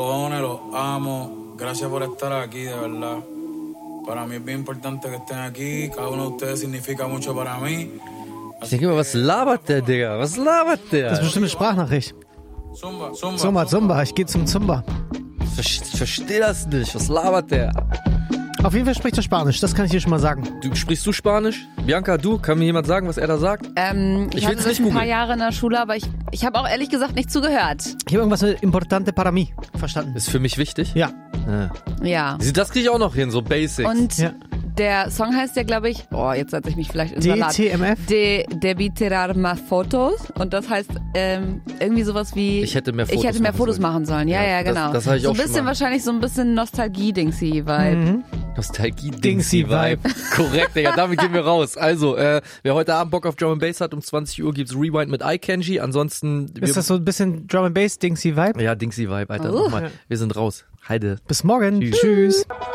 Los amo. Gracias por estar aquí, de verdad. Para mí es bien importante que estén aquí. Cada uno de ustedes significa mucho para mí. Ich denke immer, was labert der, Digga? Was labert der? Das ist bestimmt eine Sprachnachricht. Zumba, ich gehe zum Zumba. Ich verstehe das nicht. Was labert der? Auf jeden Fall spricht er Spanisch, das kann ich dir schon mal sagen. Sprichst du Spanisch? Bianca, du? Kann mir jemand sagen, was er da sagt? Ich hatte das ein paar Jahre in der Schule, aber ich habe auch ehrlich gesagt nicht zugehört. Ich habe irgendwas mit Importante para mí verstanden. Ist für mich wichtig? Ja. Ja. Das kriege ich auch noch hin, so Basics. Und der Song heißt ja, glaube ich, jetzt setze ich mich vielleicht in Salat. DTMF? Debí tirar más fotos. Und das heißt irgendwie sowas wie... Ich hätte mehr Fotos machen sollen. Ja, genau. Das habe ich so auch ein bisschen schon mal. Wahrscheinlich so ein bisschen Nostalgie-Dingsy-Vibe. Nostalgie-Dingsy-Vibe. Korrekt, Digga, damit gehen wir raus. Also, wer heute Abend Bock auf Drum and Bass hat, um 20 Uhr gibt's Rewind mit iKenji. Ansonsten... Ist das so ein bisschen Drum and Bass Dingsy-Vibe? Ja, Dingsy-Vibe, Alter. Nochmal. Wir sind raus. Heide. Bis morgen. Tschüss.